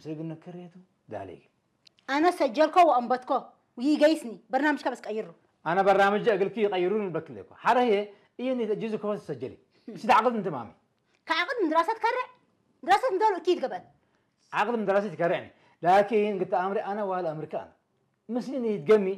مسيقنا كريتو داليك انا سجلكو وانبتكو ويجيسني برنامجك بس غيره انا برنامج اقول كي يغيرون البكليكو حره هي اني تجوز كوس سجلي سيد عقد انت مامي كعقد من دراسات كرع دراسات من دول اكيد قبل عقد من دراستي كرعني لكن قلت امري انا والامريكان مسلين يتقمي